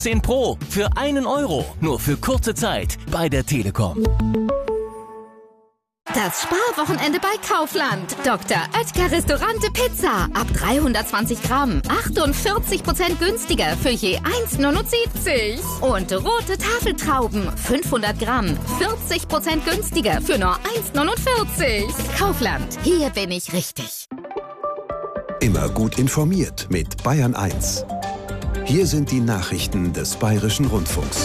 10 Pro für 1 Euro. Nur für kurze Zeit bei der Telekom. Das Sparwochenende bei Kaufland. Dr. Oetker Restaurante Pizza. Ab 320 Gramm. 48% günstiger für je 1,79. Und rote Tafeltrauben. 500 Gramm. 40% günstiger für nur 1,49. Kaufland. Hier bin ich richtig. Immer gut informiert mit Bayern 1. Hier sind die Nachrichten des Bayerischen Rundfunks.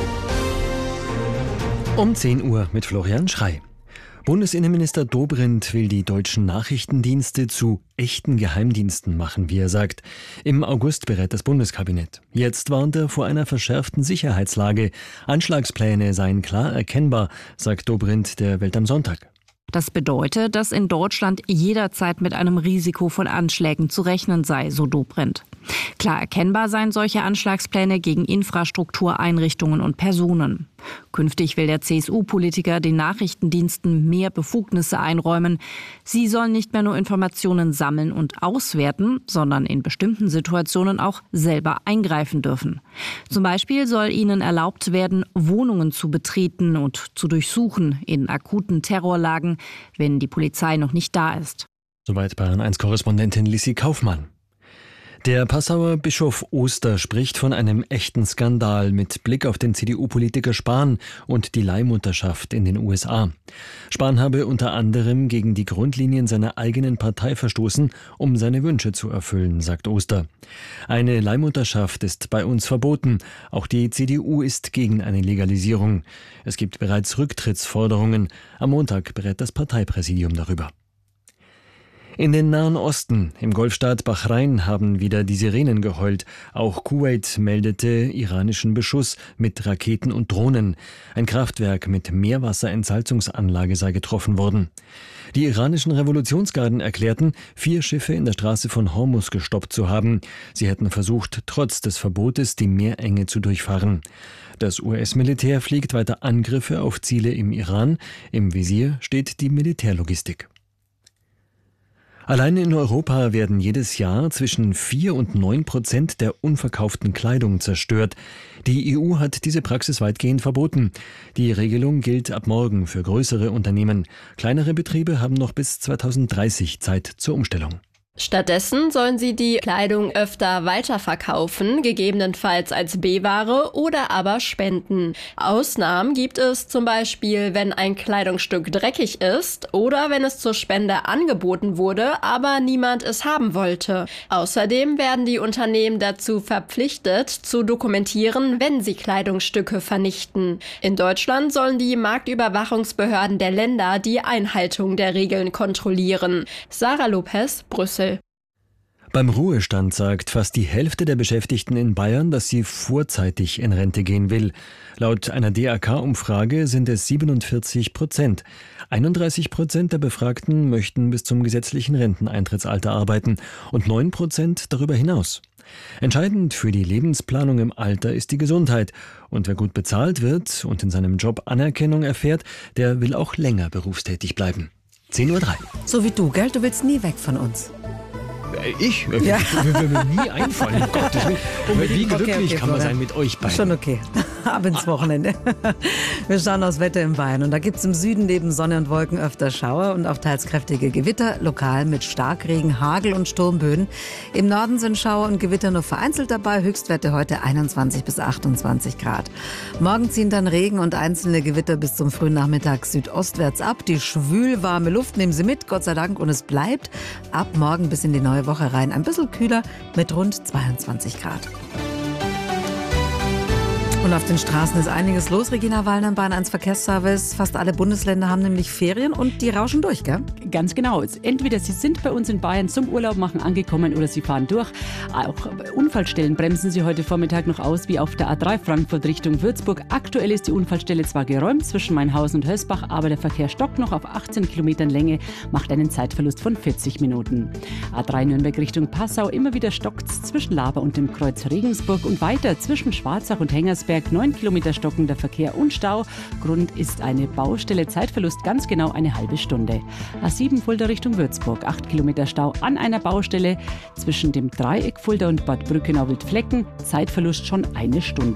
Um 10 Uhr mit Florian Schrey. Bundesinnenminister Dobrindt will die deutschen Nachrichtendienste zu echten Geheimdiensten machen, wie er sagt. Im August berät das Bundeskabinett. Jetzt warnt er vor einer verschärften Sicherheitslage. Anschlagspläne seien klar erkennbar, sagt Dobrindt der Welt am Sonntag. Das bedeutet, dass in Deutschland jederzeit mit einem Risiko von Anschlägen zu rechnen sei, so Dobrindt. Klar erkennbar seien solche Anschlagspläne gegen Infrastruktur, Einrichtungen und Personen. Künftig will der CSU-Politiker den Nachrichtendiensten mehr Befugnisse einräumen. Sie sollen nicht mehr nur Informationen sammeln und auswerten, sondern in bestimmten Situationen auch selber eingreifen dürfen. Zum Beispiel soll ihnen erlaubt werden, Wohnungen zu betreten und zu durchsuchen in akuten Terrorlagen, wenn die Polizei noch nicht da ist. Soweit Bayern 1-Korrespondentin Lissi Kaufmann. Der Passauer Bischof Oster spricht von einem echten Skandal mit Blick auf den CDU-Politiker Spahn und die Leihmutterschaft in den USA. Spahn habe unter anderem gegen die Grundlinien seiner eigenen Partei verstoßen, um seine Wünsche zu erfüllen, sagt Oster. Eine Leihmutterschaft ist bei uns verboten. Auch die CDU ist gegen eine Legalisierung. Es gibt bereits Rücktrittsforderungen. Am Montag berät das Parteipräsidium darüber. In den Nahen Osten, im Golfstaat Bahrain, haben wieder die Sirenen geheult. Auch Kuwait meldete iranischen Beschuss mit Raketen und Drohnen. Ein Kraftwerk mit Meerwasserentsalzungsanlage sei getroffen worden. Die iranischen Revolutionsgarden erklärten, 4 Schiffe in der Straße von Hormuz gestoppt zu haben. Sie hätten versucht, trotz des Verbotes die Meerenge zu durchfahren. Das US-Militär fliegt weiter Angriffe auf Ziele im Iran. Im Visier steht die Militärlogistik. Allein in Europa werden jedes Jahr zwischen 4 und 9% der unverkauften Kleidung zerstört. Die EU hat diese Praxis weitgehend verboten. Die Regelung gilt ab morgen für größere Unternehmen. Kleinere Betriebe haben noch bis 2030 Zeit zur Umstellung. Stattdessen sollen sie die Kleidung öfter weiterverkaufen, gegebenenfalls als B-Ware oder aber spenden. Ausnahmen gibt es zum Beispiel, wenn ein Kleidungsstück dreckig ist oder wenn es zur Spende angeboten wurde, aber niemand es haben wollte. Außerdem werden die Unternehmen dazu verpflichtet, zu dokumentieren, wenn sie Kleidungsstücke vernichten. In Deutschland sollen die Marktüberwachungsbehörden der Länder die Einhaltung der Regeln kontrollieren. Sarah Lopez, Brüssel. Beim Ruhestand sagt fast die Hälfte der Beschäftigten in Bayern, dass sie vorzeitig in Rente gehen will. Laut einer DAK-Umfrage sind es 47%. 31% der Befragten möchten bis zum gesetzlichen Renteneintrittsalter arbeiten und 9% darüber hinaus. Entscheidend für die Lebensplanung im Alter ist die Gesundheit. Und wer gut bezahlt wird und in seinem Job Anerkennung erfährt, der will auch länger berufstätig bleiben. 10:03 Uhr. So wie du, gell? Du willst nie weg von uns. Ich? Ja. Würde mir nie einfallen. Um Gottes Willen. Wie glücklich kann man sein mit euch beiden? Schon okay. Ab ins Wochenende. Wir schauen aufs Wetter in Bayern. Und da gibt es im Süden neben Sonne und Wolken öfter Schauer und auch teils kräftige Gewitter, lokal mit Starkregen, Hagel und Sturmböen. Im Norden sind Schauer und Gewitter nur vereinzelt dabei. Höchstwerte heute 21 bis 28 Grad. Morgen ziehen dann Regen und einzelne Gewitter bis zum frühen Nachmittag südostwärts ab. Die schwülwarme Luft nehmen Sie mit, Gott sei Dank. Und es bleibt ab morgen bis in die neue Woche rein ein bisschen kühler mit rund 22 Grad. Und auf den Straßen ist einiges los. Regina Wallner, Bayern 1 Verkehrsservice. Fast alle Bundesländer haben nämlich Ferien und die rauschen durch, gell? Ganz genau. Entweder Sie sind bei uns in Bayern zum Urlaub machen angekommen oder Sie fahren durch. Auch Unfallstellen bremsen Sie heute Vormittag noch aus, wie auf der A3 Frankfurt Richtung Würzburg. Aktuell ist die Unfallstelle zwar geräumt zwischen Mainhausen und Hösbach, aber der Verkehr stockt noch auf 18 Kilometern Länge, macht einen Zeitverlust von 40 Minuten. A3 Nürnberg Richtung Passau, immer wieder stockt's zwischen Laber und dem Kreuz Regensburg und weiter zwischen Schwarzach und Hengersberg. Stolberg 9 Kilometer stockender Verkehr und Stau. Grund ist eine Baustelle. Zeitverlust ganz genau eine halbe Stunde. A7 Fulda Richtung Würzburg. 8 Kilometer Stau an einer Baustelle zwischen dem Dreieck Fulda und Bad Brückenau-Wildflecken. Zeitverlust schon eine Stunde.